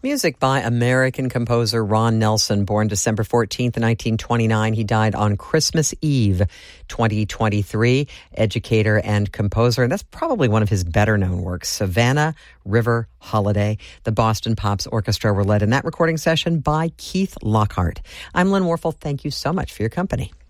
Music by American composer Ron Nelson, born December 14th, 1929. He died on Christmas Eve, 2023. Educator and composer, and that's probably one of his better-known works, Savannah River Holiday. The Boston Pops Orchestra were led in that recording session by Keith Lockhart. I'm Lynn Warfel. Thank you so much for your company.